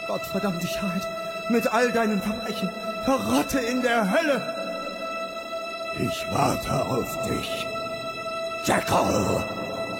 Gottverdammte Sicherheit. Mit all deinen Verbrechen. Verrotte in der Hölle. Ich warte auf dich, Jackal.